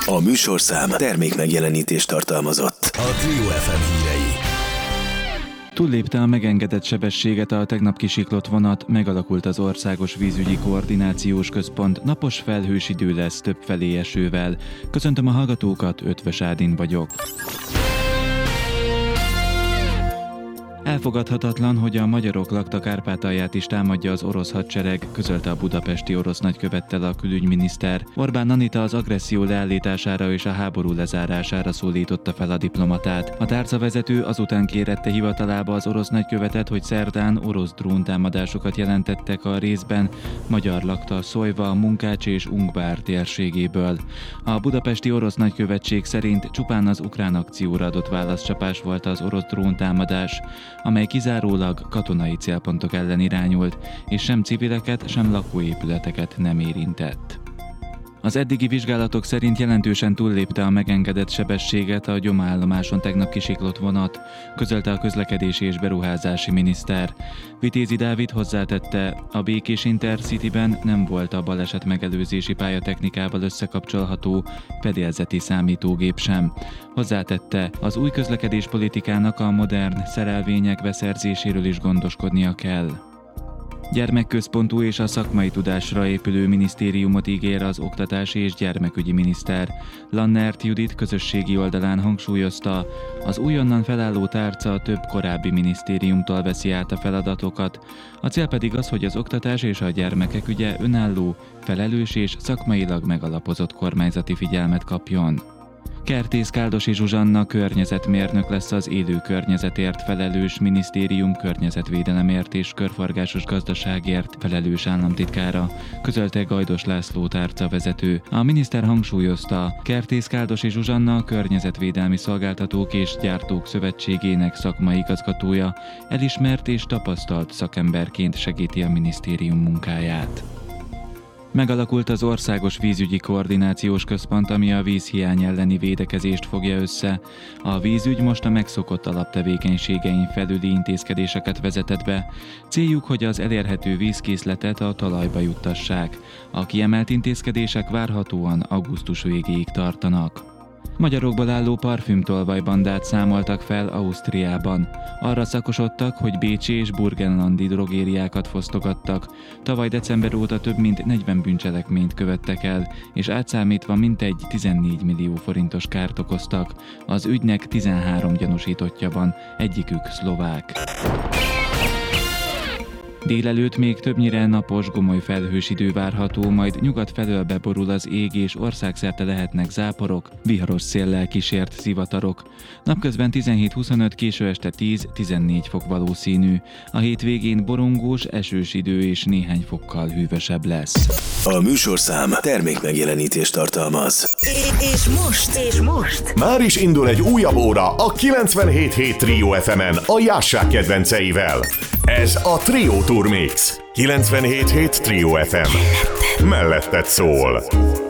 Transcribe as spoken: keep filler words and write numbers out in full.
A műsorszám termék megjelenítést tartalmazott. A Trio ef em hírei. Túllépte a megengedett sebességet a tegnap kisiklott vonat, megalakult az Országos Vízügyi Koordinációs Központ, napos felhős idő lesz többfelé esővel. Köszöntöm a hallgatókat, Ötvös Ádin vagyok. Elfogadhatatlan, hogy a magyarok lakta Kárpátalját is támadja az orosz hadsereg, közölte a budapesti orosz nagykövettel a külügyminiszter. Orbán Anita az agresszió leállítására és a háború lezárására szólította fel a diplomatát. A tárcavezető azután kérette hivatalába az orosz nagykövetet, hogy szerdán orosz dróntámadásokat jelentettek a részben magyar lakta Szojva, Munkács és Ungvár térségéből. A budapesti orosz nagykövetség szerint csupán az ukrán akcióra adott válaszcsapás volt az orosz dróntámadás, amely kizárólag katonai célpontok ellen irányult, és sem civileket, sem lakóépületeket nem érintett. Az eddigi vizsgálatok szerint jelentősen túllépte a megengedett sebességet a Gyoma-állomáson tegnap kisiklott vonat, közölte a közlekedési és beruházási miniszter. Vitézi Dávid hozzátette, a Békés Intercityben nem volt a baleset megelőzési pályatechnikával összekapcsolható fedélzeti számítógép sem. Hozzátette, az új közlekedéspolitikának a modern szerelvények beszerzéséről is gondoskodnia kell. Gyermekközpontú és a szakmai tudásra épülő minisztériumot ígér az oktatási és gyermekügyi miniszter. Lannert Judit közösségi oldalán hangsúlyozta, az újonnan felálló tárca több korábbi minisztériumtól veszi át a feladatokat. A cél pedig az, hogy az oktatás és a gyermekek ügye önálló, felelős és szakmailag megalapozott kormányzati figyelmet kapjon. Kertész Káldosi Zsuzsanna környezetmérnök lesz az élő környezetért felelős minisztérium környezetvédelemért és körforgásos gazdaságért felelős államtitkára, közölte Gajdos László tárcavezető. A miniszter hangsúlyozta, Kertész Káldosi Zsuzsanna a Környezetvédelmi Szolgáltatók és Gyártók Szövetségének szakmai igazgatója, elismert és tapasztalt szakemberként segíti a minisztérium munkáját. Megalakult az Országos Vízügyi Koordinációs Központ, ami a vízhiány elleni védekezést fogja össze. A vízügy most a megszokott alaptevékenységein felüli intézkedéseket vezetett be. Céljuk, hogy az elérhető vízkészletet a talajba juttassák. A kiemelt intézkedések várhatóan augusztus végéig tartanak. Magyarokból álló parfümtolvajbandát számoltak fel Ausztriában. Arra szakosodtak, hogy bécsi és burgenlandi drogériákat fosztogattak. Tavaly december óta több mint negyven bűncselekményt követtek el, és átszámítva mintegy tizennégy millió forintos kárt okoztak. Az ügynek tizenhárom gyanúsítottja van, egyikük szlovák. Délelőtt még többnyire napos, gomoly felhős idő várható, majd nyugat felől beborul az ég, és országszerte lehetnek záporok, viharos széllel kísért zivatarok. Napközben tizenhét-huszonöt, késő este tíz-tizennégy fok valószínű. A hétvégén borongós, esős idő és néhány fokkal hűvösebb lesz. A műsorszám termék megjelenítést tartalmaz. És most, és most már is indul egy újabb óra a kilencvenhét hét Trio ef emen a Jásság kedvenceivel. Ez a Trio Tour Mix. kilencvenhét hét Trio ef em. Melletted szól.